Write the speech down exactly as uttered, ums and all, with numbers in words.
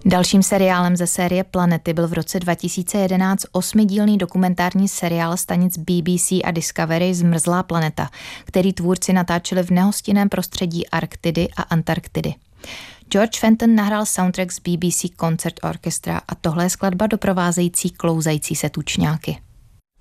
Dalším seriálem ze série Planety byl v roce dva tisíce jedenáct osmidílný dokumentární seriál stanic B B C a Discovery Zmrzlá planeta, který tvůrci natáčeli v nehostinném prostředí Arktidy a Antarktidy. George Fenton nahrál soundtrack z B B C Concert Orchestra a tohle je skladba doprovázející klouzající se tučňáky.